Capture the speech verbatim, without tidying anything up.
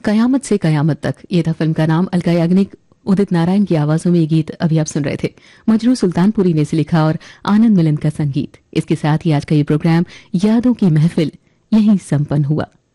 कयामत से कयामत तक, ये था फिल्म का नाम। अलका याग्निक, उदित नारायण की आवाजों में ये गीत अभी आप सुन रहे थे। मजरू सुल्तानपुरी ने इसे लिखा और आनंद मिलन का संगीत। इसके साथ ही आज का ये प्रोग्राम यादों की महफिल यहीं संपन्न हुआ।